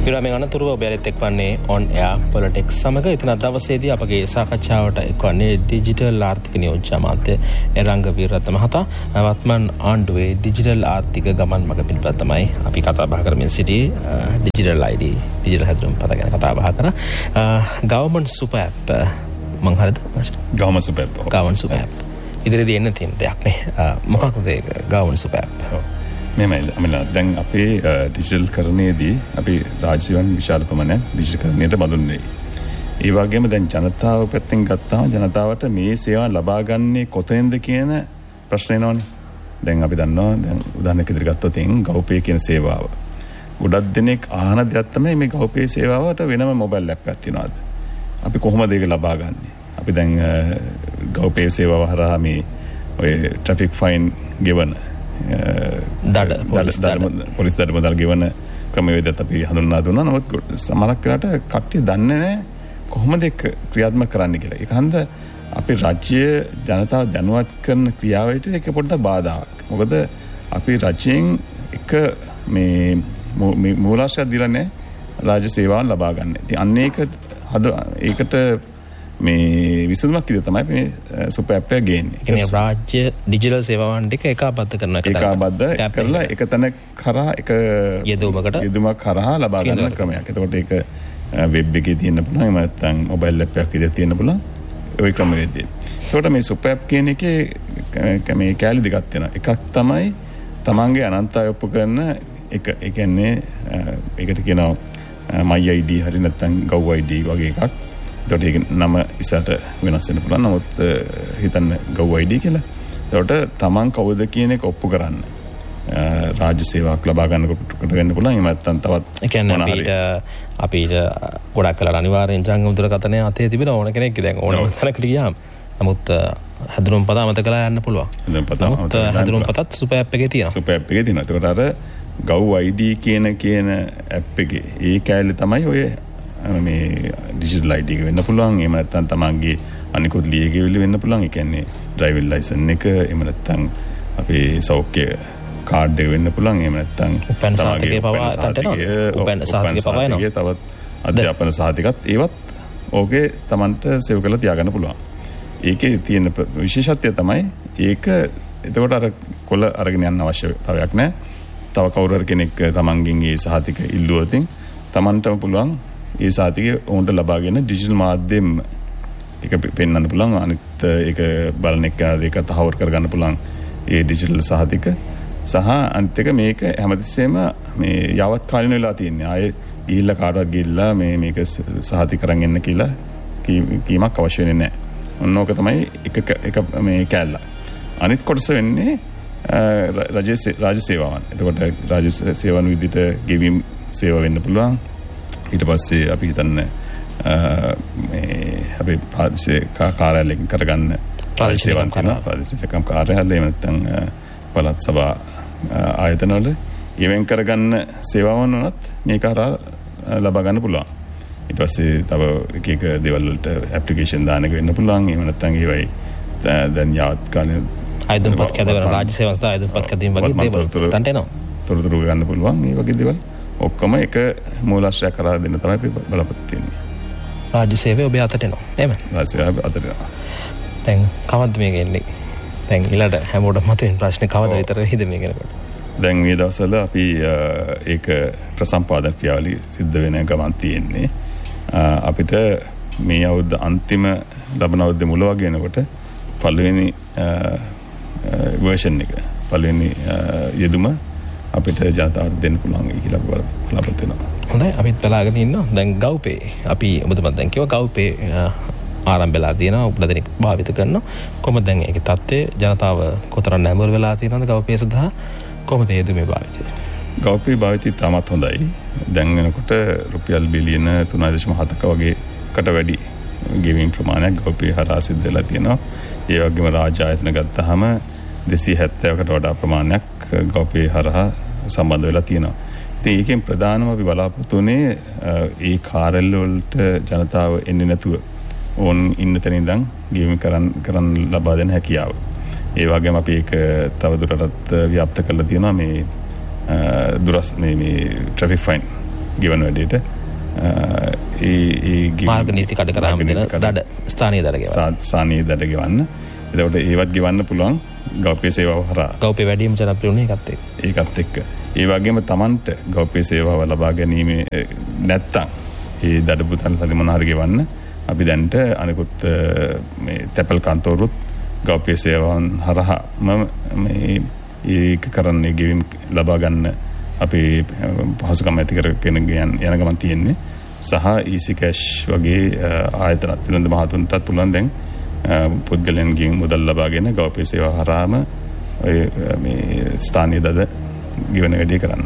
විරාමයෙන් අනතුරුව ඔබ යලිත් එක්වන්නේ on air politics සමග ඉතින් අද දවසේදී අපගේ සාකච්ඡාවට එක්වන්නේ ඩිජිටල් ආර්ථික නියෝජ්‍ය අමාත්‍ය එරංග වීරරත්න මහතා වත්මන් ආණ්ඩුවේ ඩිජිටල් ආර්ථික ගමන් මඟ පිළිපැද තමයි අපි කතා බහ කරමින් සිටියේ ඩිජිටල් ID ඩිජිටල් හැදෑරීම් පත ගැන කතා බහ කරා government super app මං හරිද government super app ඉදිරියේදී එන්න තියෙන දෙයක් නේ මොකක්ද ඒක government super app මෙහෙමයි දැන් අපේ ඩිජිටල් කරණයේදී අපි රාජ්‍ය සේවන් විශාල ප්‍රමාණයක් ඩිජිටල් කරණයට බඳුන්නේ. ඒ වගේම දැන් ජනතාව පැත්තෙන් ගත්තාම ජනතාවට මේ සේවා ලබා ගන්නේ කොතෙන්ද කියන ප්‍රශ්න එනවනේ. දැන් අපි දන්නවා දැන් උදාහරණයක් ඉදිරියට ගත්තොත් GovPay කියන සේවාව. ගොඩක් දෙනෙක් අහන දෙයක් තමයි මේ GovPay සේවාවට වෙනම මොබයිල් ඇප් එකක් තියෙනවාද? අපි කොහොමද ඒක ලබා ගන්නේ? අපි දැන් GovPay සේවාව හරහා මේ ඔය ට්‍රැෆික් ෆයින් ගෙවන පොලිස් දඩ මුදල් ගෙවන ක්‍රමවේදත් අපි හඳුන්වා දුන්නා. නමුත් සමහරක් වෙලාවට කට්ටිය දන්නේ නැහැ කොහොමද ඒක ක්‍රියාත්මක කරන්න කියලා. ඒකහන්ද අපි රාජ්‍ය ජනතාව දැනුවත් කරන ක්‍රියාවලියට ඒක පොඩ්ඩක් බාධාවක්. මොකද අපි රජයෙන් එක මේ මූලාශ්‍රයක් දීලා නැහැ රාජ්‍ය සේවාවන් ලබා ගන්න. ඉතින් අන්න ඒකට මේ විසඳුමක් විදිහට තමයි මේ සුපර් ඇප් එක ගේන්නේ. ඒ කියන්නේ රාජ්‍ය ඩිජිටල් සේවාවන් ටික ඒකාබද්ධ කරන එක තමයි. ඒකාබද්ධ කරලා එක තැන කරා එක යෙදුමක් කරා ලබා ගන්න ක්‍රමයක්. එතකොට ඒක වෙබ් එකේ තියෙන්න පුළුවන්. එහෙම නැත්නම් මොබයිල් ඇප් එකක් විදිහට තියෙන්න පුළුවන්. ওই ක්‍රමවේදය. ඒකට මේ සුපර් ඇප් කියන එකේ මේ කැලි දෙකක් තියෙනවා. එකක් තමයි තමන්ගේ අනන්තය ඔප්පු කරන එක. ඒ කියන්නේ ඒකට කියනවා my ID හරි නැත්නම් gov ID වගේ එකක්. ඒකට ඒක නම ඉස්සරට වෙනස් වෙන්න පුළුවන්. නමුත් හිතන්න gov ID කියලා. ඒකට තමන් කවුද කියන එක ඔප්පු කරන්න. රාජ්‍ය සේවාවක් ලබා ගන්නකොට වෙන්න පුළුවන්. එහෙම නැත්නම් තවත් ඒ කියන්නේ අපිට ගොඩක් කලර අනිවාර්යෙන් ජංගම දුරකථනය අතේ තිබෙන ඕන කෙනෙක් දැන් ඕනම තැනකට ගියාම නමුත් හැදුරුම් පත අමතක කරලා යන්න පුළුවන්. හැදුරුම් පතත් සුපර් ඇප් එකේ තියෙනවා. සුපර් ඇප් එකේ තියෙනවා. ඒකට අර gov ID කියන ඇප් එකේ ඒ කැලේ තමයි ඔය මේ ඩිජිටල් ID එක වෙන්න පුළුවන්. එහෙම නැත්නම් තමන්ගේ අනිකුත් ලියවිලි වෙන්න පුළුවන්. ඒ කියන්නේ ඩ්‍රයිවිං ලයිසන් එක, එහෙම නැත්නම් අපේ සෞඛ්‍ය කාඩ් එක වෙන්න පුළුවන්. එහෙම නැත්නම් උපන් සහතිකේ පවා උපන් සහතිකේ පවා එනවා. තවත් අධ්‍යාපන සහතිකත් ඒවත් ඕකේ තමන්ට සේව් කරලා තියාගන්න පුළුවන්. ඒකේ තියෙන විශේෂත්වය තමයි ඒක එතකොට අර කොළ අරගෙන යන්න අවශ්‍යතාවයක් නැහැ. තව කවුරු හරි කෙනෙක් තමන්ගෙන් ඒ සහතික ඉල්ලුවොත් තමන්ටම පුළුවන් ඒ සහතිකය උන්ට ලබාගෙන ඩිජිටල් මාධ්‍යෙම ඒක පෙන්වන්න පුළුවන්. අනිත් ඒක බලන එක ඒක තහවුරු කරගන්න පුළුවන් ඒ ඩිජිටල් සහතික. සහ අනිත් එක මේක හැමතිස්සෙම මේ යවත් කාලින වෙලා තියෙන්නේ. ආයේ ගිහිල්ලා කාටවත් ගිහිල්ලා මේක සහතික කරන් එන්න කියලා කීමක් අවශ්‍ය වෙන්නේ නැහැ. ඔන්නෝක තමයි එක මේ කැලල. අනිත් කොටස වෙන්නේ රාජ්‍ය සේවාවන්. එතකොට රාජ්‍ය සේවාවන් විදිහට ගෙවීම් සේවා වෙන්න පුළුවන්. ඊට පස්සේ අපි හිතන්නේ මේ අපේ ප්‍රාදේශීය කාර්යාලයකින් කරගන්න රාජ්‍ය සේවාවන් කරනවා. ප්‍රාදේශීය කාර්යාලය එහෙම නැත්නම් පළාත් සභා ආයතනවල ඉවෙන් කරගන්න සේවාවන් උනත් මේක හරහා ලබා ගන්න පුළුවන්. ඊට පස්සේ තව එක දේවල් වලට ඇප්ලිකේෂන් දාන එක වෙන්න පුළුවන්. එහෙම නැත්නම් ඒවයි දැන් යාවත් කාලේ ආයතනපත් කැදවන රාජ්‍ය සේවා සංස්ථා ආයතනපත් කැදීම වගේ දේවල් තන්ට එනවා. තොරතුරු ගන්න පුළුවන්. මේ වගේ දේවල් ඔක්කොම එක මූලාශ්‍රය කරා දෙන්න තමයි බලාපොරොත්තු වෙන්නේ. රාජ්‍ය සේවය ඔබ අතට එනවා. එහෙම. රාජ්‍ය සේවය අතට එනවා. දැන් කවද්ද මේක එන්නේ? දැන් ඊළඟ හැමෝටම මතුවෙන ප්‍රශ්නේ කවද විතර හිද මේ ගැනකොට? දැන් මේ දවස්වල අපි ඒක ප්‍රසම්පාදන ක්‍රියාවලිය සිද්ධ වෙන ගමන් තියෙන්නේ. අපිට මේ අවුරුද්ද අන්තිම ලබන අවුරුද්ද මුල වගේ වෙනකොට පළවෙනි version එක පළවෙනි යෙදුම අපිට ජනතාවට දෙන්න පුළුවන් කියලා බලාපොරොත්තු වෙනවා. හොඳයි අපිත් බලාගෙන ඉන්නවා. දැන් GovPay අපි ඔබතුමා දැන් කිව්වා GovPay ආරම්භලා තියෙනවා. උපද දෙනෙක් භාවිත කරනවා. කොහොමද දැන් ඒකේ තත්ත්වය ජනතාව කොතරම් නැඹුරු වෙලා තියෙනවද GovPay සඳහා? කොහොමද යෙදුමේ භාවිතය? GovPay භාවිතය තාමත් හොඳයි. දැන් වෙනකොට රුපියල් බිලියන 3.7ක වගේකට වැඩි ගෙවීම් ප්‍රමාණයක් GovPay හරහා සිද්ධ වෙලා තියෙනවා. ඒ වගේම රාජ්‍ය ආයතන ගත්තාම 270කට වඩා ප්‍රමාණයක් GovPay හරහා සම්බන්ධ වෙලා තියෙනවා. ඉතින් ඒකෙන් ප්‍රධානම අපි බලාපොරොත්තු වෙන්නේ ඒ කාර්යාල වලට ජනතාව එන්නේ නැතුව ඕන් ඉන්න තැන ඉඳන් ගෙවීම් කරන්න ලබා දෙන හැකියාව. ඒ වගේම අපි ඒක තවදුරටත් ව්‍යාප්ත කරලා තියෙනවා මේ මේ ට්‍රැෆික් ෆයින් ගෙවන වැඩේට මාර්ග නීති කඩ කරාම දෙන දඩ ස්ථානීය දඩ ගෙවන්න. ස්ථානීය දඩ ගෙවන්න. එතකොට ඒවත් ගෙවන්න පුළුවන් ගෞප්‍ය සේවාව හරහා. ගෞප්‍ය වැඩිම ජනප්‍රිය වුණේ ඒකත් එක්ක. ඒ වගේම Tamanට ගෞප්‍ය සේවාව ලබා ගැනීම නැත්තම් ඒ දඩ පුතන් හරි මොන හරි ගෙවන්න අපි දැන්ට අනිකුත් මේ තැපල් කන්තෝරුත් ගෞප්‍ය සේවාවන් හරහා මේ ඒක කරන්නේ ගෙවීම් ලබා ගන්න අපි පහසුකම් ඇති කරගෙන යන ගමන් තියෙන්නේ. සහ ඊසි කැෂ් වගේ ආයතනත් වෙනද මහතුන්ටත් පුළුවන් දැන් පුද්ගලයන්ගෙන් මුදල් ලබාගෙන ගෞප්‍ය සේවා හරහාම මේ ස්ථානීය දඩ ගෙවන වැඩේ කරන්න.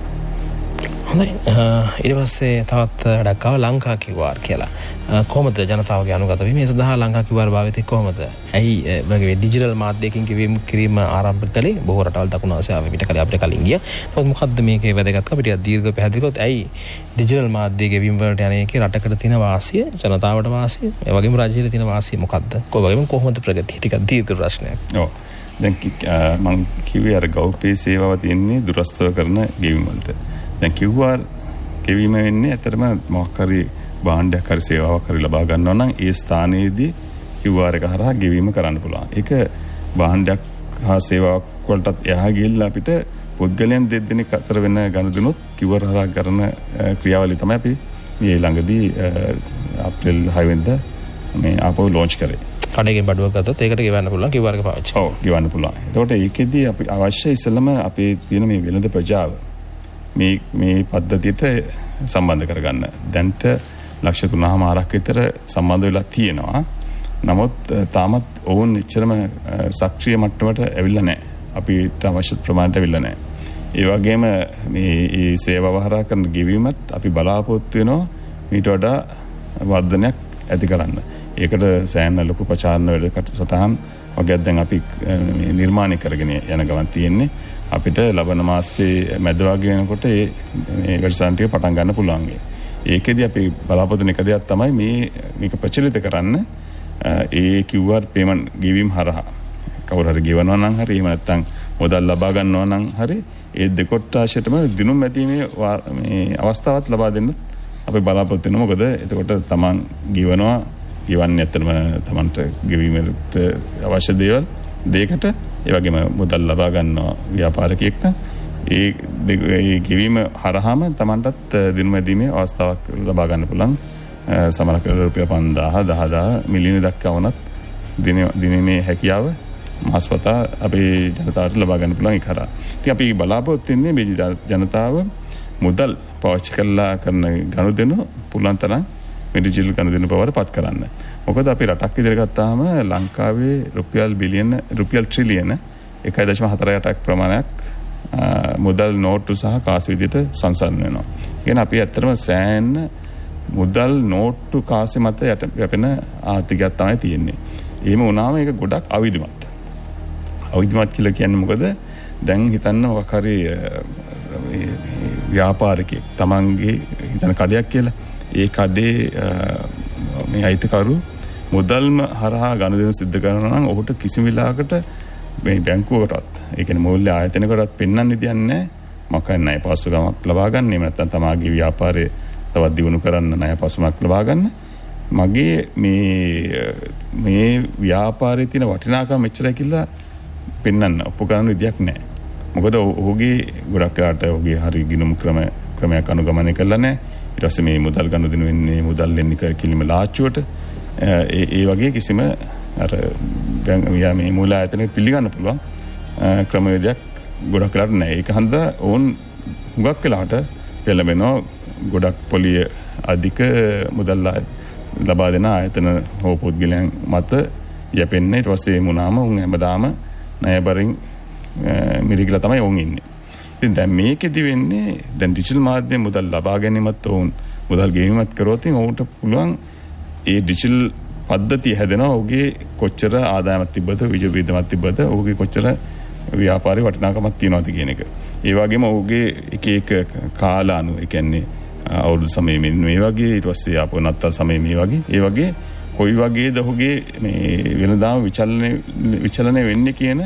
හොඳයි. ඊට පස්සේ තවත් වැඩක් ආව ලංකා QR කියලා. කොහොමද ජනතාවගේ අනුගත වීම සඳහා ලංකා QR භාවිතය කොහොමද? ඇයි වගේ ඩිජිටල් මාධ්‍යයකින් කිරීම ආරම්භ කළේ? බොහෝ රටවල් දකුණු ආසියාවේ පිට කලේ අපිට කලින් ගියා. නමුත් මොකද්ද මේකේ වැදගත්කම? අපිට දීර්ඝ පැහැදිලි කරොත් ඇයි ඩිජිටල් මාධ්‍ය ගෙවීම වලට යන එකේ රටකට තියෙන වාසිය, ජනතාවට වාසිය, ඒ වගේම රාජ්‍යයට තියෙන වාසිය මොකද්ද? කොහොමද ප්‍රගතිය? ටිකක් දීර්ඝ ප්‍රශ්නයක්. ඔව්. දැන් මම කිව්වේ අර ගෞප්‍ය සේවාව තියෙන්නේ දුරස්තව කරන ගෙවීම වලට. දැන් QR ගෙවීම වෙන්නේ ඇත්තටම මොකක් හරි භාණ්ඩයක් හරි සේවාවක් හරි ලබා ගන්නවා නම් ඒ ස්ථානයේදී QR එක හරහා ගෙවීම කරන්න පුළුවන්. ඒක භාණ්ඩයක් හා සේවාවක් වලටත් එහා ගිහිල්ලා අපිට පුද්ගලයන් දෙදෙනෙක් අතර වෙන ගනුදෙනුත් QR හරහා කරන ක්‍රියාවලිය තමයි අපි මේ ළඟදී අප්‍රේල් 6 වෙනිදා මේ ආපහු ලොන්ච් කරේ. කඩේකින් බඩුවක් ගත්තොත් ඒකට ගෙවන්න පුළුවන් QR එක පාවිච්චි. ඔව් ගෙවන්න පුළුවන්. එතකොට ඒකෙදී අපි අවශ්‍ය ඉස්සෙල්ලම අපේ තියෙන මේ වෙළඳ ප්‍රජාව මේ පද්ධතියට සම්බන්ධ කරගන්න. දැන්ට ලක්ෂ 3.5ක් විතර සම්බන්ධ වෙලා තියෙනවා. නමුත් තාමත් ඔවුන් එච්චරම සක්‍රීය මට්ටමට ඇවිල්ලා නැහැ. අපිට අවශ්‍ය ප්‍රමාණයට ඇවිල්ලා නැහැ. ඒ වගේම මේ සේවාව හරහා කරන ගෙවීමත් අපි බලාපොරොත්තු වෙනවා ඊට වඩා වර්ධනයක් ඇති කරන්න. ඒකට සෑහෙන ලොකු ප්‍රචාරණ වැඩසටහන් වගේක් දැන් අපි නිර්මාණය කරගෙන යන ගමන් තියෙන්නේ. අපිට ලබන මාසයේ මැද වගේ වෙනකොට මේ වැඩසටහන ටික පටන් ගන්න පුළුවන්. ඒකෙදි අපි බලාපොරොත්තු වෙන එක දෙයක් තමයි මේක ප්‍රචලිත කරන්න ඒ QR payment ගෙවීම හරහා කවුරු හරි ගෙවනවා නම් හරි එහෙම නැත්නම් මුදල් ලබා ගන්නවා නම් හරි ඒ දෙකොට්ටාශයටම දිනුම් මැදීමේ මේ අවස්ථාවක් ලබා දෙන්න අපි බලාපොරොත්තු වෙනවා. මොකද එතකොට තමන් ගෙවන්නේ ඇත්තටම තමන්ට ගෙවීමට අවශ්‍ය දේවල් දෙයකට ඒ වගේම මුදල් ලබා ගන්නවා ව්‍යාපාරිකයෙක් නම් ඒ ගෙවීම හරහාම තමන්ටත් දිනුම් මැදීමේ අවස්ථාවක් ලබා ගන්න පුළුවන්. සමහර රුපියල් 5000 10000 මිලියන දක්වා වුණත් දිනේ හැකියාව මාසපතා අපේ ජනතාවට ලබා ගන්න පුළුවන් ඒක හරහා. ඉතින් අපි බලාපොරොත්තු වෙන්නේ මේ ජනතාව මුදල් පාවිච්චි කරලා කරන ගනුදෙනු පුළුවන් තරම් මේ ඩිජිටල් ගනුදෙනු බවට පත් කරන්න. මොකද අපි රටක් විදිහට ගත්තාම ලංකාවේ රුපියල් ට්‍රිලියන 1.48ක් ප්‍රමාණයක් මුදල් නෝට්ටු සහ කාසි විදිහට සංසන්දනය වෙනවා. කියන්නේ අපි ඇත්තටම සෑහෙන මුදල් නෝට්ටු කාසි මත යැපෙන ආර්ථිකයක් තමයි තියෙන්නේ. එහෙම වුණාම ඒක ගොඩක් අවිධිමත්. අවිධිමත් කියලා කියන්නේ මොකද? දැන් හිතන්න මොකක් හරි ව්‍යාපාරිකයෙක් තමන්ගේ හිතන කඩයක් කියලා. ඒ කඩේ මේ අයිතිකරු මුදල්ම හරහා ගනුදෙනු සිද්ධ කරනවා නම් ඔහුට කිසිම වෙලාවකට මේ බැංකුවකටවත් ඒ කියන්නේ මූල්‍ය ආයතනයකටවත් පෙන්වන්න දෙයක් නැහැ. මොකක් ණය පහසුකමක් ලබා ගන්න. එහෙම නැත්නම් තමාගේ ව්‍යාපාරයේ තවත් දියුණු කරන්න ණය පහසුකමක් ලබා ගන්න. මගේ මේ ව්‍යාපාරයේ තියෙන වටිනාකම මෙච්චරයි කියලා පෙන්වන්න ඔප්පු කරන්න විදියක් නැහැ. මොකද ඔහුගේ ගොඩක් වෙලාට ඔහුගේ හරි ගිණුම් ක්‍රමයක් අනුගමනය කළා නැහැ. ඊට පස්සේ මේ මුදල් ගනුදෙනු වෙන්නේ මුදල් එන්නේ කිලිම ලාච්චුවට. ඒ වගේ කිසිම අර මේ මූල ආයතනෙ පිළිගන්න පුළුවන් ක්‍රමවේදයක් ගොඩක් වෙලාට නැහැ. ඒක හන්දා ඕන් හුඟක් වෙලාට පෙළඹෙනවා ගොඩක් පොලිය අධික මුදල් ලබා දෙන ආයතන හෝ පුද්ගලයන් මත යැපෙන්නේ. ඊට පස්සේ මුනාම උන් හැමදාම ණයබරින් මිරිගලා තමයි උන් ඉන්නේ. ඉතින් දැන් මේකෙදි වෙන්නේ දැන් ඩිජිටල් මාධ්‍යයෙන් මුදල් ලබා ගැනීමත් උන් මුදල් ගෙවීමත් කරොත් උන්ට පුළුවන් ඒ ඩිජිටල් පද්ධතිය හැදෙනවා. ඔහුගේ කොච්චර ආදායමක් තිබ්බද විජිතමක් තිබ්බද ඔහුගේ කොච්චර ව්‍යාපාරේ වටිනාකමක් තියනවද කියන එක. ඒ වගේම ඔහුගේ එක කාල අනුව ඒ කියන්නේ අවුරුදු සමයේ මේ වගේ ඊට පස්සේ ආපහු නත්තල් සමයේ මේ වගේ ඒ වගේ කොයි වගේද ඔහුගේ මේ වෙනදාම විචලනය වෙන්නේ කියන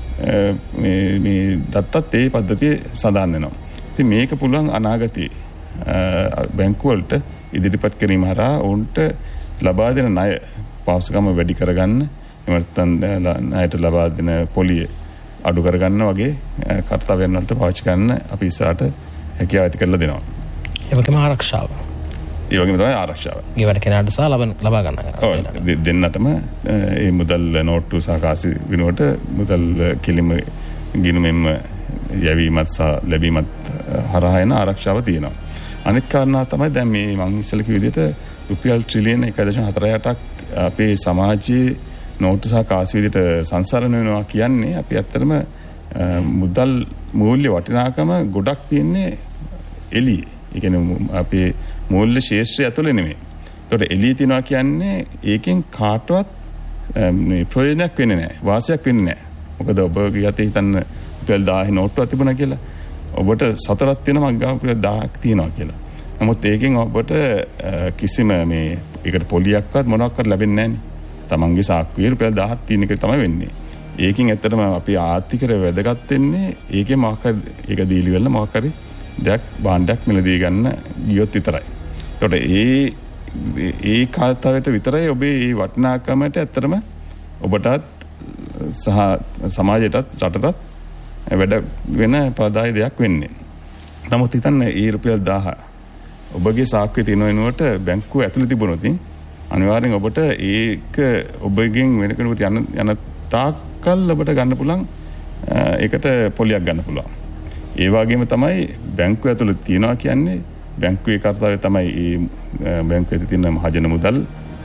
මේ දත්තත් ඒ පද්ධතියේ සඳහන් වෙනවා. ඉතින් මේක පුළුවන් අනාගතයේ බැංකු වලට ඉදිරිපත් කිරීම හරහා ඔවුන්ට ලබා දෙන ණය පහසුකම් වැඩි කරගන්න එමත්නම් ණයට ලබා දෙන පොලිය අඩු කරගන්න වගේ කර්තව්‍යයන් වලට පාවිච්චි කරන්න අපි ඉස්සරහට හැකියාව ඇති කරලා දෙනවා. ඒ වගේම ආරක්ෂාව. ඒ වගේම තමයි ආරක්ෂාව. ගෙවන කෙනාට සහ ලබා ගන්න කෙනාට. දෙන්නටම මේ මුදල් නෝට්ටු සහ කාසි වෙනුවට මුදල් කිලිම ගිණුමෙන්ම යැවීමත් සහ ලැබීමත් හරහා එන ආරක්ෂාව තියෙනවා. අනිත් කාරණා තමයි දැන් මේ මම ඉස්සෙල්ලා කිව්ව විදිහට රුපියල් ට්‍රිලියන 1.48ක් අපේ සමාජයේ නෝට්ටු සහ කාසි විදිහට සංසරණ වෙනවා කියන්නේ අපි ඇත්තටම මුදල් මූල්‍ය වටිනාකම ගොඩක් තියෙන්නේ එළියේ. ඒ කියන්නේ අපේ මූල්‍ය ශේෂ්ත්‍රය ඇතුලේ නෙමෙයි. ඒකට එළියේ තියනවා කියන්නේ ඒකෙන් කාටවත් මේ ප්‍රයෝජනයක් වෙන්නේ නැහැ. වාසියක් වෙන්නේ නැහැ. මොකද ඔබගේ යතේ හිතන්න රුපියල් 1000 නෝට්ටුවක් තිබුණා කියලා. ඔබට සතරක් තියෙනවා මං ගාව රුපියල් 1000ක් තියෙනවා කියලා. නමුත් ඒකෙන් ඔබට කිසිම මේ ඒකට පොලියක්වත් මොනවාක්වත් ලැබෙන්නේ නැහැ නේ. තමන්ගේ සාක්කුවේ රුපියල් 1000ක් තියෙන එක තමයි වෙන්නේ. ඒකෙන් ඇත්තටම අපි ආර්ථිකව වැදගත් වෙන්නේ ඒකේ මොකක් හරි ඒක දීලි වෙලා මොකක් හරි දෙයක් භාණ්ඩයක් මිලදී ගන්න ගියොත් විතරයි. ඒකට ඒ කාර්යයට විතරයි ඔබේ මේ වටිනාකමට ඇත්තටම ඔබටත් සහ සමාජයටත් රටටත් වැඩ වෙන ප්‍රදාය දෙයක් වෙන්නේ. නමුත් හිතන්න මේ රුපියල් 1000 ඔබගේ සාක්කුවේ තියෙන වෙනුවට බැංකුව ඇතුලේ තිබුණොත් අනිවාර්යෙන් ඔබට ඒක ඔබගෙන් වෙන කෙනෙකුට යන තාක්කල් ඔබට ගන්න පුළුවන් ඒකට පොලියක් ගන්න පුළුවන්. ඒ වගේම තමයි බැංකුව ඇතුළේ තියනවා කියන්නේ බැංකුවේ කාර්යය තමයි මේ බැංකුවේ තියෙන මහජන මුදල්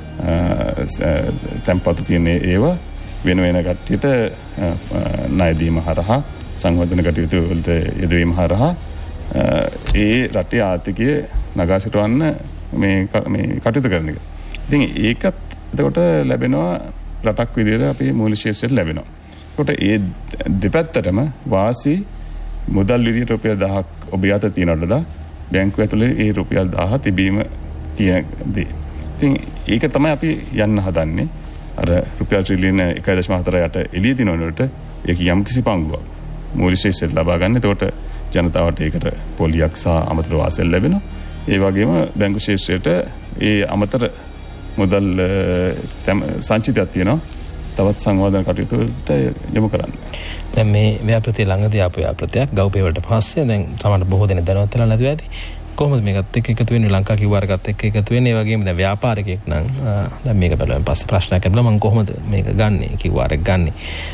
තැන්පතු තියෙන ඒවා වෙන වෙන කට්ටියට ණය දීම හරහා සංවර්ධන කටයුතු වලට යෙදවීම හරහා ඒ රටේ ආර්ථිකය නගා සිටවන්න මේ කටයුතු කරන එක. ඉතින් ඒකත් එතකොට ලැබෙනවා රටක් විදිහට අපේ මූල්‍ය ශේෂ්ත්‍රයට ලැබෙනවා. ඒකට ඒ දෙපැත්තටම වාසි මුදල් විදිහට රුපියල් 1000ක් ඔබ යත තියනකොට බැංකුව ඇතුලේ ඒ රුපියල් 1000 තිබීම කියන්නේ. ඉතින් ඒක තමයි අපි යන්න හදන්නේ. අර රුපියල් ට්‍රිලියන 1.48ට එළිය දිනනකොට ඒක යම්කිසි පංගුවක් මූල්‍ය ශේෂ්ත්‍රයට ලබා ගන්න. එතකොට ජනතාවට ඒකට පොලියක් සහ අමතර වාසල් ලැබෙනවා. ඒ වගේම බැංකු ශේෂ්ත්‍රයට ඒ අමතර මුදල් සංචිතයක් තියෙනවා. තවත් සංවර්ධන කටයුතු වලට යොමු කරන්න. දැන් මේ ව්‍යාපෘතිය ළඟදී ආපු ව්‍යාපෘතියක් ගව්පේ වලට පස්සේ දැන් සමහර බොහෝ දෙනෙක් දැනවත් වෙලා නැතුව ඇති. කොහොමද මේකත් එක්ක එකතු වෙන්නේ ලංකා කිව්වාරකත් එක්ක එකතු වෙන්නේ? ඒ වගේම දැන් ව්‍යාපාරිකයෙක් නම් දැන් මේක බලන්න පස්සේ ප්‍රශ්නයක් කරලා මම කොහොමද මේක ගන්නෙ කිව්වාරක් ගන්නෙ?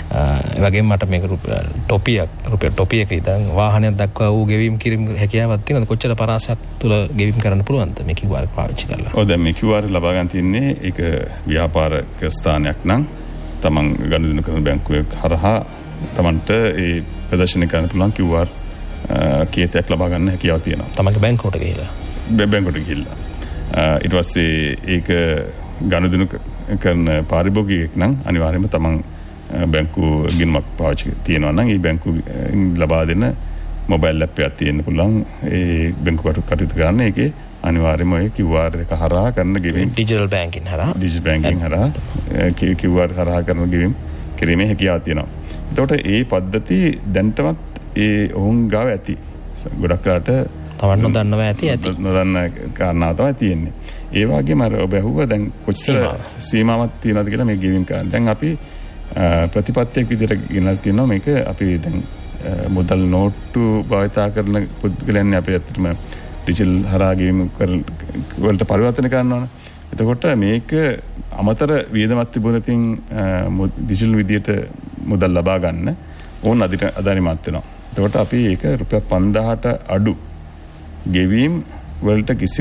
ඒ වගේම මට මේක රුපියල් ටොපියක ඉඳන් වාහනයක් දක්වා වූ ගෙවීම් කිරීම හැකියාවක් තියෙනවද? කොච්චර පරාසයක් තුල ගෙවීම් කරන්න පුළුවන්ද මේ කිව්වාරක් පාවිච්චි කරලා? ඔව් දැන් මේ කිව්වාර ලබා ගන්න තියන්නේ ඒක ව්‍යාපාරික ස්ථානයක් නම් තමන් ගනුදෙනු කරන බැංකුවේ හරහා තමන්ට ඒ ප්‍රදර්ශනය කරන්න පුළුවන් කිව්වාර් කීයටක් ලබා ගන්න හැකියාව තියෙනවා. තමන්ගේ බැංකුවට ගිහිල්ලා. බැංකුවට ගිහිල්ලා. ඊට පස්සේ ඒක ගනුදෙනු කරන පාරිභෝගිකයෙක් නම් අනිවාර්යයෙන්ම තමන් බැංකු ගිණුමක් පාවිච්චි තියෙනවා නම් ඒ බැංකුවෙන් ලබා දෙන මොබයිල් ඇප් එකක් තියෙන්න පුළුවන්. ඒ බැංකුවට කටයුතු කරන්න ඒකේ අනිවාර්යයෙන්ම ඒ QR එක හරහා කරන ගෙවීම් ඩිජිටල් බැංකින් හරහා QR හරහා කරන ගෙවීම් කිරීමේ හැකියාව තියෙනවා. එතකොට ඒ පද්ධති දැන්ටමත් ඒ ඔවුන් ගාව ඇති. ගොඩක් රට තවත් නොදන්නවා ඇති නොදන්න කාරණා තමයි තියෙන්නේ. ඒ වගේම අර ඔබ අහුවා දැන් කොච්චර සීමාවක් තියෙනවද කියලා මේ ගෙවීම් කරන්න. දැන් අපි ප්‍රතිපත්තියක් විදිහට ගෙනල්ලා තියෙනවා මේක අපි දැන් මුදල් නෝට්ටු භාවිතා කරන පුද්ගලයන් අපි ඇත්තටම ඩිජිටල් හරහා ගෙවීම් වලට පරිවර්තන කරනවානේ. එතකොට මේක අමතර වියදමක් තිබුණතින් ඩිජිටල් විදිහට මුදල් ලබා ගන්න ඕන අදානිමත් වෙනවා. එතකොට අපි ඒක රුපියල් 5000ට අඩු ගෙවීම් වලට කිසිම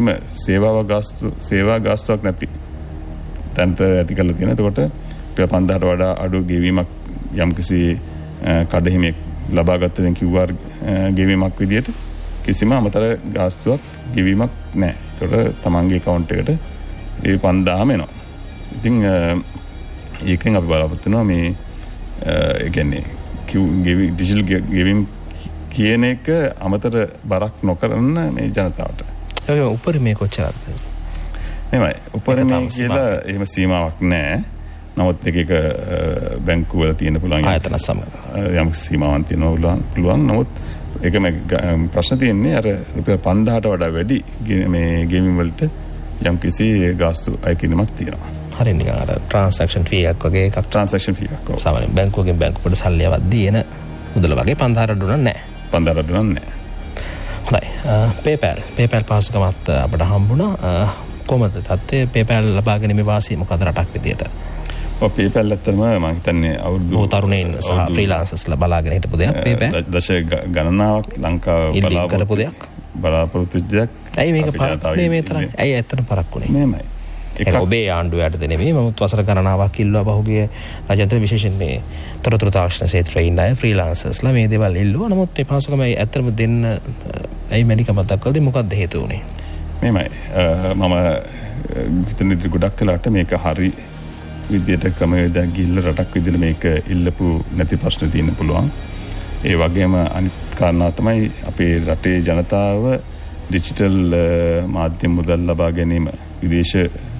සේවා ගාස්තුවක් නැති තැනට ඇති කරලා තියෙනවා. එතකොට රුපියල් 5000ට වඩා අඩු ගෙවීමක් යම්කිසි කඩහිමියක් ලබාගත්ත දැන් QR ගෙවීමක් විදිහට කිසිම අමතර ගාස්තුවක් ගෙවීමක් නැහැ. ඒකට තමන්ගේ account එකට ඒ 5000ම එනවා. ඉතින් ඒකෙන් අපි බලාපොරොත්තු වෙනවා මේ ඒ කියන්නේ ඩිජිටල් ගෙවීම් කියන එක අමතර බරක් නොකරන මේ ජනතාවට. ඒ උපරිමයේ කොච්චරද? එහෙමයි. උපරිමයේ කියලා එහෙම සීමාවක් නැහැ. නමුත් එක බැංකු වල තියෙන පුළුවන් ආයතන සමග යම් සීමාවක් තියෙනවා පුළුවන්. නමුත් ඒක මේ ප්‍රශ්න තියෙන්නේ අර රුපියල් 5000ට වඩා වැඩි මේ ගේමින් වලට යම්කිසි ගාස්තු අය කිරීමක් තියෙනවා. හරි නිකන් අර ට්‍රාන්සැක්ෂන් ෆී එකක් වගේ එකක්. ට්‍රාන්සැක්ෂන් ෆී එකක්. සාමාන්‍යයෙන් බැංකුවකින් බැංකුවට සල්ලි යවද්දී එන මුදල වගේ 5000ට දුන්නන්නේ නැහැ. 5000ට දුන්නන්නේ නැහැ. හොඳයි. PayPal පාසුකමත් අපිට හම්බුණා. කොහොමද තත්ත්වය PayPal ලබා ගැනීමේ වාසිය මොකද රටක් විදියට? PayPal ඇත්තටම මම හිතන්නේ අවුරුදු තරුණයින් සහ ෆ්‍රීලාන්සර්ස්ලා බලාගෙන හිටපු දෙයක් PayPal. දශක ගණනාවක් ලංකාව කරපු දෙයක්. බලාපොරොත්තු දෙයක්. ඇයි මේක පරක්කුනේ මේ තරම්? ඇයි ඇත්තටම පරක්කුනේ? මෙහෙමයි. ඒක ඔබේ ආණ්ඩුව යටතේ නෙමෙයි. මම වසර ගණනාවක් ඉල්ලුවා පහුගිය රජතන්ත්‍ර විශේෂයෙන් මේ තොරතුරු තාක්ෂණ ක්ෂේත්‍රයේ ඉන්න අය ෆ්‍රීලාන්සර්ස්ලා මේ දේවල් ඉල්ලුවා. නමුත් මේ පාසකම ඇත්තටම දෙන්න ඇයි මැලිකමක් දක්වලදී මොකක්ද හේතුව උනේ? මෙහෙමයි. මම හිතන ඉදිරි ගොඩක් කලකට මේක හරි විදියට ක්‍රමවේදයක් ගිහිල්ලා රටක් විදියට මේක ඉල්ලපු නැති ප්‍රශ්න තියෙන්න පුළුවන්. ඒ වගේම අනිත් කාරණා තමයි අපේ රටේ ජනතාව ඩිජිටල් මාධ්‍යම මුදල් ලබා ගැනීම විදේශ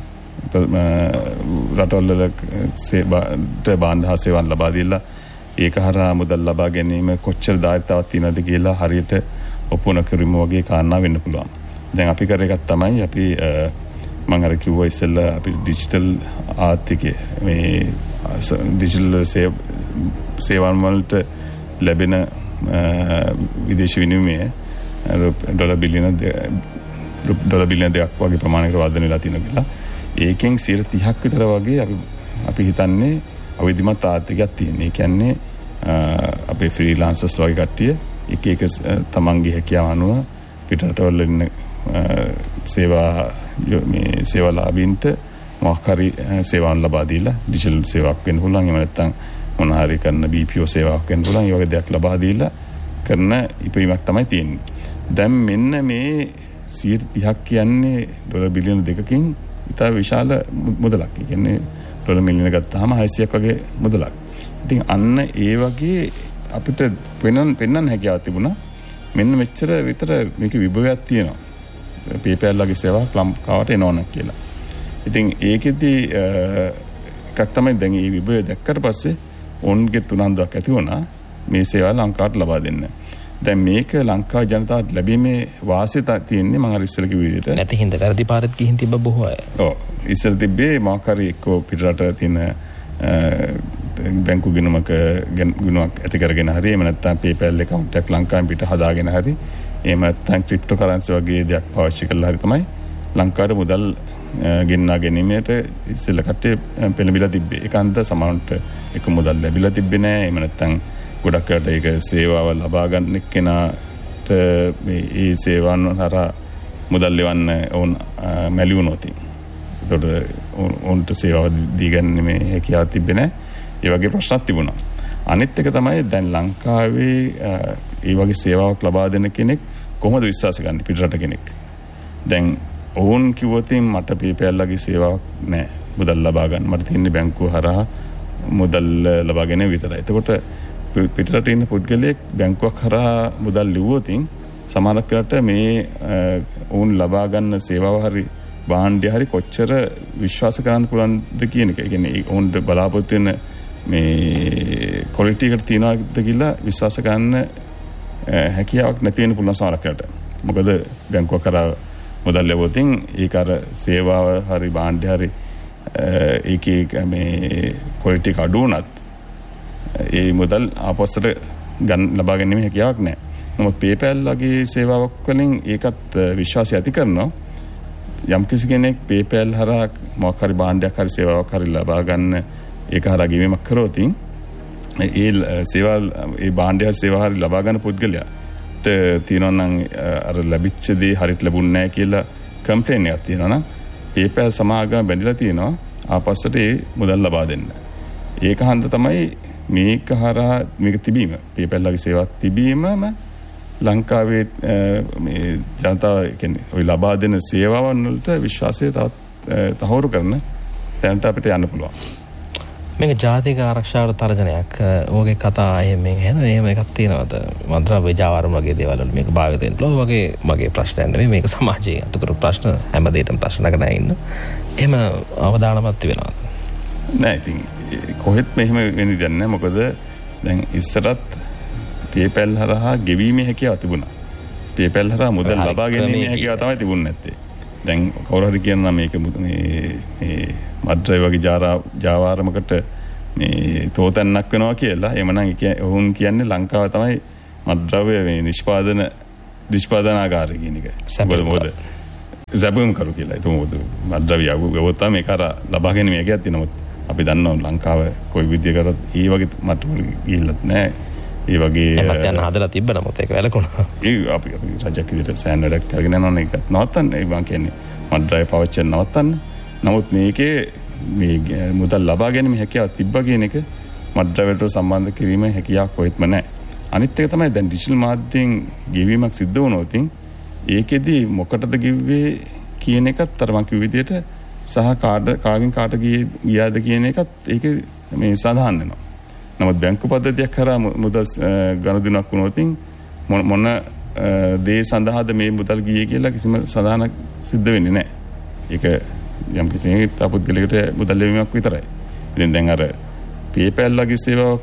රටවල භාණ්ඩ හා සේවාන් ලබා දීලා ඒක හරහා මුදල් ලබා ගැනීම කොච්චර ධාරිතාවක් තියෙනවද කියලා හරියට ඔප්පු නොකිරීම වගේ කාරණා වෙන්න පුළුවන්. දැන් අපි කර එකක් තමයි අපි මම අර කිව්වා ඉස්සෙල්ලා අපි ඩිජිටල් ආර්ථිකය මේ ඩිජිටල් සේවාන් වලට ලැබෙන විදේශ විනිමය ඩොලර් බිලියන 2ක් වගේ ප්‍රමාණයකට වර්ධනය වෙලා තියෙනවා කියලා. ඒකෙන් 30ක් විතර වගේ අපි හිතන්නේ අවිධිමත් ආර්ථිකයක් තියෙන. ඒ කියන්නේ අපේ ෆ්‍රීලාන්සර්ස් වගේ කට්ටිය එක තමන්ගේ හැකියාව අනුව පිටරටවල ඉන්න සේවාලාභීන්ට මොකක් හරි සේවාවන් ලබා දීලා ඩිජිටල් සේවාවක් වෙන්න පුළුවන්. එහෙම නැත්නම් මොන හරි කරන BPO සේවාවක් වෙන්න පුළුවන්. ඒ වගේ දෙයක් ලබා දීලා කරන ඉපීමක් තමයි තියෙන්නේ. දැන් මෙන්න මේ 30ක් කියන්නේ ඩොලර් බිලියන 2කින් ඉතා විශාල මුදලක්. ඒ කියන්නේ ඩොලර් මිලියන ගත්තාම 600ක් වගේ මුදලක්. ඉතින් අන්න ඒ වගේ අපිට පෙන්වන්න හැකියාවක් තිබුණා. මෙන්න මෙච්චර විතර මේක විභවයක් තියෙනවා. PayPal වගේ සේවාවක් ලංකාවට එනවන කියලා. ඉතින් ඒකෙදි එකක් තමයි දැන් මේ විභවය දැක්කට පස්සේ ඔවුන්ගේ තුනන්දුවක් ඇති වුණා මේ සේවාව ලංකාවට ලබා දෙන්න. දැන් මේක ලංකාවේ ජනතාවට ලැබීමේ වාසිය තියෙන්නේ මම අර ඉස්සෙල්ලා කිව්ව විදිහට. නැති හින්දා වැරදි පාරට ගිහින් තිබ්බ බොහෝ අය. ඔව් ඉස්සෙල්ලා තිබ්බේ මොකක් හරි එක්කෝ පිටරට තියෙන බැංකු ගිණුමක් ඇති කරගෙන හරි එහෙම නැත්නම් PayPal account එකක් ලංකාවෙන් පිට හදාගෙන හරි එහෙම නැත්නම් ක්‍රිප්ටෝකරන්සි වගේ දෙයක් පාවිච්චි කරලා හරි තමයි ලංකාවට මුදල් ගෙන්නා ගැනීමට ඉස්සෙල්ලා කට්ටිය පෙළඹිලා තිබ්බේ. ඒකන්ත සමහරවිට එක මුදල් ලැබිලා තිබ්බේ නෑ. එහෙම නැත්නම් ගොඩක් අයට ඒක සේවාව ලබා ගන්න කෙනාට මේ සේවාවන් හරහා මුදල් ලෙවන්න ඕන මැලි වුණොත්. ඒකට උන්ට සේවාව දී ගන්න මේ හැකියාව තිබ්බේ නැහැ. ඒ වගේ ප්‍රශ්නක් තිබුණා. අනිත් එක තමයි දැන් ලංකාවේ ඒ වගේ සේවාවක් ලබා දෙන කෙනෙක් කොහොමද විශ්වාස ගන්න පිටරට කෙනෙක්. දැන් ඕන් කිව්වොත් මට PayPal වගේ සේවාවක් නැහැ. මුදල් ලබා ගන්න. මට තියෙන්නේ බැංකුව හරහා මුදල් ලබා ගැනීම විතරයි. එතකොට පිටරට ඉන්න පුද්ගලයෙක් බැංකුවක් හරහා මුදල් ලිව්වොත් සමහරක් වෙලට මේ ඕන් ලබා ගන්න සේවාව හරි භාණ්ඩය හරි කොච්චර විශ්වාස කරන්න පුළුවන්ද කියන එක. ඒ කියන්නේ ඕන්ට බලාපොරොත්තු වෙන මේ ක්වොලිටි එකට තියනවාද කියලා විශ්වාස කරන්න හැකියාවක් නැති වෙන පුළුවන් සමහරක් වෙලට. මොකද බැංකුවක් කරා මුදල් ලැබුවොත් ඒක අර සේවාව හරි භාණ්ඩය හරි ඒකේ මේ ක්වොලිටි එක අඩු වුණත් ඒ මුදල් ආපස්සට ලබා ගැනීම හැකියාවක් නැහැ. නමුත් PayPal වගේ සේවාවක් වලින් ඒකත් විශ්වාසය ඇති කරනවා. යම් කිසි කෙනෙක් PayPal හරහා මොකක් හරි භාණ්ඩයක් හරි සේවාවක් හරි ලබා ගන්න ඒක හරහා ගෙවීමක් කරොත් ඒ භාණ්ඩය හරි සේවාව හරි ලබා ගන්න පුද්ගලයාට තියෙනවා නම් අර ලැබිච්ච දේ හරියට ලැබුණ නැහැ කියලා කම්ප්ලේන් එකක් තියෙනවා නම් PayPal සමාගම බැඳලා තියෙනවා ආපස්සට ඒ මුදල් ලබා දෙන්න. ඒක හන්ද තමයි මේක හරහා මේක තිබීම PayPal වගේ සේවාවක් තිබීමම ලංකාවේ මේ ජනතාව කියන්නේ ওই ලබා දෙන සේවාවන් වලට විශ්වාසය තහවුරු කරන තැනට අපිට යන්න පුළුවන්. මේක ජාතික ආරක්ෂාවට තර්ජනයක්. ඔයගේ කතා එහෙම එකක් තියෙනවද? මන්ත්‍රාභය ජාවාරම් වගේ දේවල් වල මේක භාවිත වෙන්න පුළුවන් වගේ මගේ ප්‍රශ්නයක් නෙමෙයි. මේක සමාජයේ අතුකර ප්‍රශ්න හැමදේටම ප්‍රශ්න නගන ඉන්න. එහෙම අවධානමත් වෙනවද? නෑ ඉතින් කොහෙත් මෙහෙම වෙන්නේ නැහැ. මොකද දැන් ඉස්සරත් PayPal හරහා ගෙවීමේ හැකියාව තිබුණා. PayPal හරහා මුදල් ලබා ගැනීමේ හැකියාව තමයි තිබුණේ නැත්තේ. දැන් කවුරු හරි කියනවා මේක මේ මද්රයි වගේ ජාවාරමකට මේ තෝතැන්නක් වෙනවා කියලා. එමනම් ඔවුන් කියන්නේ ලංකාව තමයි මද්ද්‍රව්‍ය මේ නිෂ්පාදනාගාරය කියන එක. මොකද සැපුම් කරු කියලා. ඒක මොකද මද්ද්‍රව්‍ය ගවොත් තමයි මේක අර ලබා ගැනීම හැකියාවක් තියෙනවා. අපි දන්නවා ලංකාව කොයි විදියකටත් ඒ වගේ මට්ටමකට ගිහිල්ලත් නැහැ. ඒ වගේ මත්යන් හදලා තිබ්බ නමුත් ඒක වැළකුණා. ඒ අපි රජයක් විදිහට සෑහන වැඩක් කරගෙන යනවා ඒක නවත්තන්න. ඒ මම කියන්නේ මද්ද්‍රව්‍ය පාවිච්චි නවත්තන්න. නමුත් මේකේ මේ මුදල් ලබා ගැනීම හැකියාව තිබ්බා කියන එක මද්ද්‍රව්‍යයට සම්බන්ධ කිරීමේ හැකියාවක් කොහෙත්ම නැහැ. අනිත් එක තමයි දැන් ඩිජිටල් මාධ්‍යයෙන් ගෙවීමක් සිද්ධ වුණොත් ඒකෙදි මොකටද ගෙව්වේ කියන එකත් අර මම කිව්ව විදිහට සහ කාගෙන් කාට ගියාද කියන එකත් ඒක මේ සඳහන් වෙනවා. නමුත් බැංකු පද්ධතියක් කරා මුදල් ගනුදෙනුවක් වුණොත් මොන දේ සඳහාද මේ මුදල් ගියේ කියලා කිසිම සඳහනක් සිද්ධ වෙන්නේ නැහැ. ඒක යම් කිසි පුද්ගලයෙකුට මුදල් ලැබීමක් විතරයි. ඉතින් දැන් අර PayPal වගේ සේවාවක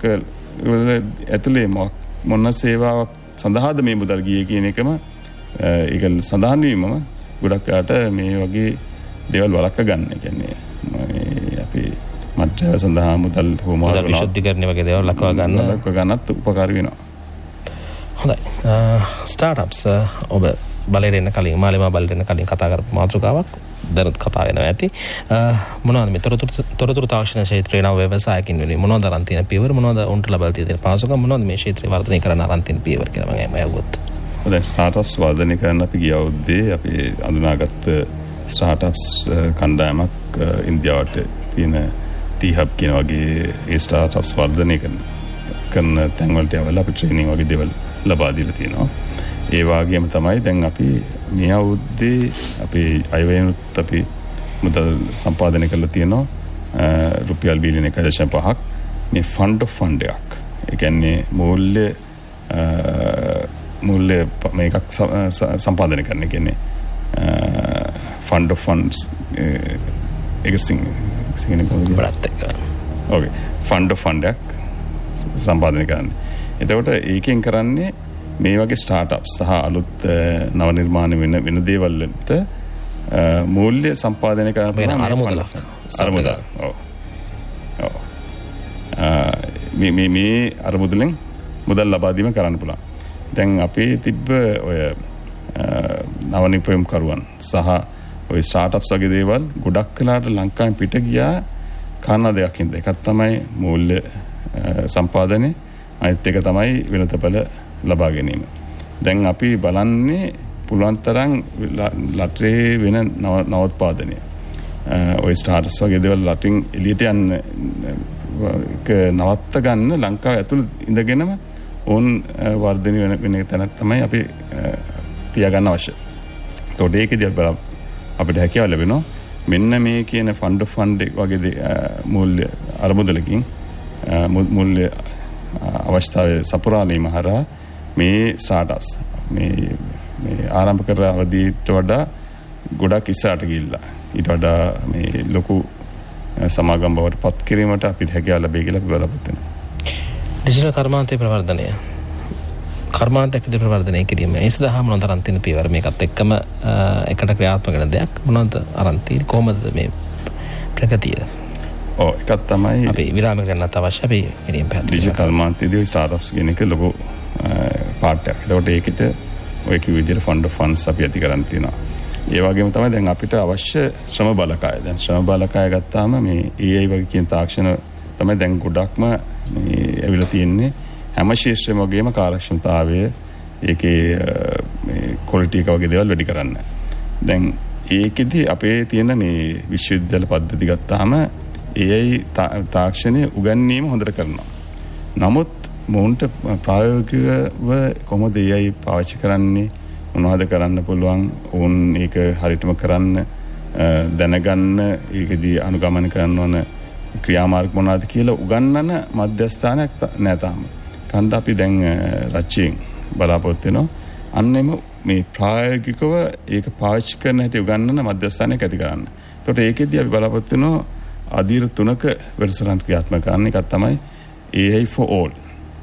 ඇතුලේ මොන සේවාවක් සඳහාද මේ මුදල් ගියේ කියන එකම ඒක සඳහන් වීමම ගොඩක් අයට මේ වගේ දේවල් වළක්ව ගන්න. ඒ කියන්නේ අපි මද්ද්‍රව්‍ය සඳහා මුදල් හොමාරන විශුද්ධීකරණය වගේ දේවල් ලක්ව ගන්නත් උපකාරී වෙනවා. හොඳයි. ස්ටාර්ට්අප්ස් ඔබ බලයට එන්න කලින් මාළේමා බලයට එන්න කලින් කතා කරපු මාතෘකාවක් දැනුත් කතා වෙනවා ඇති. මොනවද මේ තොරතුරු තාක්ෂණ ක්ෂේත්‍රයේ නව ව්‍යවසායකින් වෙන්නේ මොනවද අරන් තියෙන පියවර මොනවද උන්ට ලබා තියෙන පාසුකම් මොනවද මේ ක්ෂේත්‍රය වර්ධනය කරන්න අරන් තියෙන පියවර කියලා මම අහුවොත්. දැන් ස්ටාර්ට්අප්ස් වර්ධනය කරන්න අපි ගිය අවුරුද්දේ අපි අඳුනාගත්ත ස්ටාර්ට්අප්ස් කණ්ඩායමක් ඉන්දියාවට තියෙන T-Hub කියන වගේ ඒ ස්ටාර්ට්අප්ස් වර්ධනය කරන තැන්වලට යවලා අපි ට්‍රේනින් වගේ දේවල් ලබා දීලා තියෙනවා. ඒ වගේම තමයි දැන් අපි මේ අවුරුද්දේ අපේ අයවැයනුත් අපි මුදල් සම්පාදනය කරලා තියෙනවා රුපියල් බිලියන 1.5ක් මේ ෆන්ඩ් ඔෆ් ෆන්ඩ් එකක්. ඒ කියන්නේ මූල්‍ය මේකක් සම්පාදනය කරන කියන්නේ ෆන්ඩ් ඔෆ් ෆන්ඩ්ස් ඒක සිංහලෙන් කොහොමද? ඕකේ ෆන්ඩ් ඔෆ් ෆන්ඩ් එකක් සම්පාදනය කරන්නේ. එතකොට ඒකෙන් කරන්නේ මේ වගේ ස්ටාර්ට්අප්ස් සහ අලුත් නව නිර්මාණ වෙන දේවල් වලට මූල්‍ය සම්පාදනය කරන අරමුදල. මේ අරමුදලෙන් මුදල් ලබා දීම කරන්න පුළුවන්. දැන් අපේ තිබ්බ ඔය නව නිපැයුම් කරුවන් සහ ඔය ස්ටාර්ට්අප්ස් වගේ දේවල් ගොඩක් වෙලාට ලංකාවෙන් පිට ගියා කාරණා දෙකක් හින්දා. එකක් තමයි මූල්‍ය සම්පාදනය, අනිත් එක තමයි වෙළඳපළ ලබා ගැනීම. දැන් අපි බලන්නේ පුළුවන් තරම් ලටේ වෙන නවෝත්පාදනය. ඔය ස්ටාර්ට්ස් වගේ දේවල් ලටින් එළියට යන්න නවත්ත ගන්න ලංකාව ඇතුළේ ඉඳගෙනම ඕන් වර්ධනය වෙන තැනක් තමයි අපි තියාගන්න අවශ්‍ය. ඒතකොට ඒකදී අපිට හැකියාව ලැබෙනවා මෙන්න මේ කියන ෆන්ඩ් ඔෆ් ෆන්ඩ් වගේ මූල්‍ය අරමුදලකින් මූල්‍ය අවස්ථාවේ සපුරාලීම හරහා මේ ස්ටාර්ට්අප්ස් මේ ආරම්භ කර අවදීට වඩා ගොඩක් ඉස්සරහට ගිහිල්ලා ඊට වඩා මේ ලොකු සමාගම් බවට පත් කිරීමට අපිට හැකියාව ලැබෙයි කියලා අපි බලාපොරොත්තු වෙනවා. ඩිජිටල් කර්මාන්තයේ ප්‍රවර්ධනය කර්මාන්තයක් විදිහට ප්‍රවර්ධනය කිරීම ඒ සඳහා මොනවද අරන් තියෙන පියවර මේකත් එක්කම එකට ක්‍රියාත්මක වෙන දෙයක් මොනවද අරන් තියෙන්නේ කොහොමද මේ ප්‍රගතිය? එකක් තමයි අපි විරාම ගන්නත් අවශ්‍ය අපි මෙලින් පැහැදිලි ඩිජිටල් කර්මාන්තයේදී ස්ටාර්ට්අප්ස් කියන එක ලොකු පාර්ට් එකක්. ඒකට ඒකිට ඔය කිව්ව විදිහට ෆන්ඩ් ඔෆ් ෆන්ඩ්ස් අපි ඇති කරන් තියෙනවා. ඒ වගේම තමයි දැන් අපිට අවශ්‍ය ශ්‍රම බලකාය. දැන් ශ්‍රම බලකාය ගත්තාම මේ AI වගේ කියන තාක්ෂණ තමයි දැන් ගොඩක්ම මේ ඇවිල්ලා තියෙන්නේ. හැම ශිෂ්‍යයෙම වගේම කාර්යක්ෂමතාවය ඒකේ මේ ක්වොලිටි එක වගේ දේවල් වැඩි කරන්න. දැන් ඒකෙදි අපේ තියෙන මේ විශ්වවිද්‍යාල පද්ධති ගත්තාම AI තාක්ෂණය උගන්වීම හොඳට කරනවා. නමුත් මොවුන්ට ප්‍රායෝගිකව කොහොමද AI පාවිච්චි කරන්නේ මොනවද කරන්න පුළුවන් ඕන් ඒක හරියටම කරන්න දැනගන්න ඒකදී අනුගමනය කරන්න ඕන ක්‍රියාමාර්ග මොනවද කියලා උගන්වන මධ්‍යස්ථානයක් නැහැ තාම. කන්ද අපි දැන් රජයෙන් බලාපොරොත්තු වෙනවා අන්නෙම මේ ප්‍රායෝගිකව ඒක පාවිච්චි කරන හැටි උගන්වන මධ්‍යස්ථානයක් ඇති කරන්න. ඒකට ඒකෙදී අපි බලාපොරොත්තු වෙනවා අධීර 3ක වැඩසටහන් ක්‍රියාත්මක කරන්න. එකක් තමයි AI for all.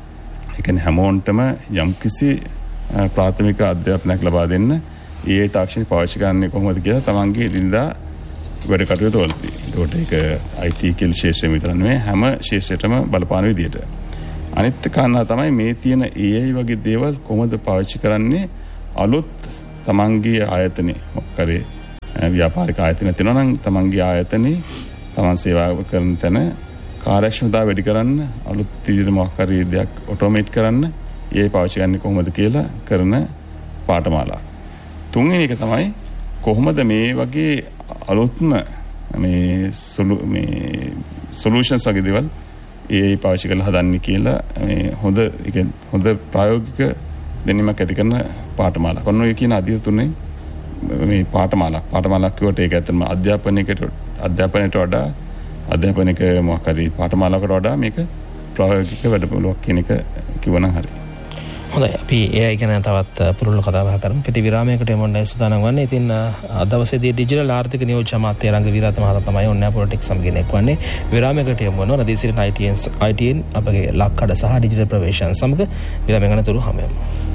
ඒ කියන්නේ හැමෝන්ටම යම්කිසි ප්‍රාථමික අධ්‍යාපනයක් ලබා දෙන්න ඒ තාක්ෂණික පාවිච්චි කරන්නේ කොහොමද කියලා තමන්ගේ දිනදා වැඩ කටයුතු වලදී. ඒකට ඒක IT කියලා ශාස්ත්‍රය විතර නෙමෙයි හැම ශාස්ත්‍රයකටම බලපාන විදියට. අනිත් කාරණා තමයි මේ තියෙන AI වගේ දේවල් කොහොමද පාවිච්චි කරන්නේ අලුත් තමන්ගේ ආයතනේ මොකක්ද ව්‍යාපාරික ආයතන තියෙනවා නම් තමන්ගේ ආයතනේ තමන් සේවා කරන තැන කාර්යක්ෂමතාව වැඩි කරන්න අලුත් විදිහට මොකක් හරි දෙයක් ඔටෝමේට් කරන්න AI පාවිච්චි කරන්නේ කොහොමද කියලා කරන පාඨමාලා. තුන්වෙනි එක තමයි කොහොමද මේ වගේ අලුත්ම මේ සොලියුෂන්ස් වගේ දේවල් AI පාවිච්චි කරලා හදන්නේ කියලා මේ හොඳ ප්‍රායෝගික දැනීමක් ඇති කරන පාඨමාලා. කොන්න ඔය කියන අධ්‍යය තුනේ මේ පාඨමාලාවක් කියවට ඒක ඇත්තටම අධ්‍යාපනයට වඩා අධ්‍යාපනික මොකක් හරි පාඨමාලාවකට වඩා මේක ප්‍රායෝගික වැඩපිළිවෙලක් කියන එක කිව්වනම් හරි. හොඳයි අපි AI ගැන තවත් පුරුදු කතා බහ කරමු. කෙටි විරාමයකට එමුන්නයි සූදානම් වන්නේ. ඉතින් අද දවසේදී ඩිජිටල් ආර්ථික නියෝජ්‍ය අමාත්‍ය රංගවීරත් මහතා තමයි ඔන්න පොලිටික්ස් සමගින් එක්වන්නේ. විරාමයකට යමු වෙනවා. නදී සිටින ITN අපගේ ලක්කඩ සහ ඩිජිටල් ප්‍රවේශයන් සමග විරාමයෙන් අනතුරු හැමෝම